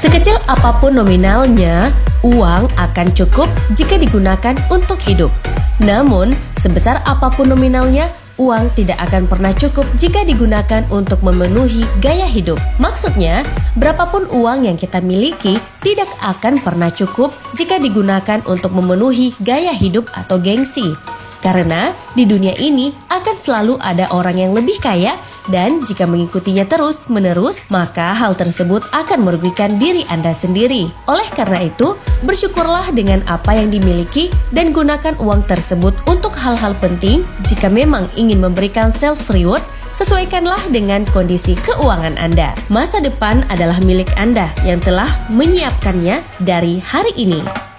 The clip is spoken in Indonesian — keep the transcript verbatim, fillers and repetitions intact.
Sekecil apapun nominalnya, uang akan cukup jika digunakan untuk hidup. Namun, sebesar apapun nominalnya, uang tidak akan pernah cukup jika digunakan untuk memenuhi gaya hidup. Maksudnya, berapapun uang yang kita miliki tidak akan pernah cukup jika digunakan untuk memenuhi gaya hidup atau gengsi. Karena di dunia ini akan selalu ada orang yang lebih kaya, dan jika mengikutinya terus-menerus, maka hal tersebut akan merugikan diri Anda sendiri. Oleh karena itu, bersyukurlah dengan apa yang dimiliki dan gunakan uang tersebut untuk hal-hal penting. Jika memang ingin memberikan self-reward, sesuaikanlah dengan kondisi keuangan Anda. Masa depan adalah milik Anda yang telah menyiapkannya dari hari ini.